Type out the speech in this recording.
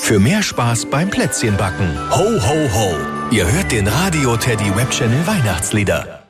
für mehr Spaß beim Plätzchenbacken. Ho, ho, ho. Ihr hört den Radio Teddy Webchannel Weihnachtslieder.